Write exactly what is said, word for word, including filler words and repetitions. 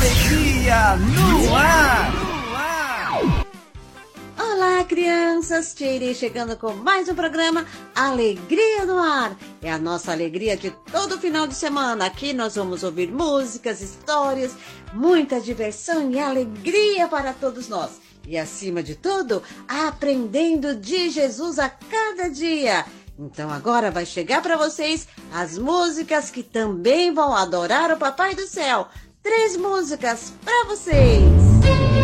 Alegria no ar! Olá, crianças! Tirei chegando com mais um programa Alegria no Ar. É a nossa alegria de todo final de semana. Aqui nós vamos ouvir músicas, histórias, muita diversão e alegria para todos nós. E acima de tudo, aprendendo de Jesus a cada dia. Então agora vai chegar para vocês as músicas que também vão adorar o Papai do Céu. Três músicas para vocês.